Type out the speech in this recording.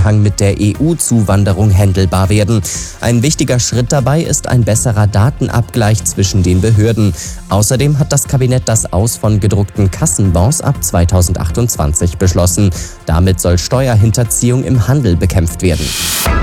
Zusammenhang mit der EU-Zuwanderung händelbar werden. Ein wichtiger Schritt dabei ist ein besserer Datenabgleich zwischen den Behörden. Außerdem hat das Kabinett das Aus von gedruckten Kassenbons ab 2028 beschlossen. Damit soll Steuerhinterziehung im Handel bekämpft werden.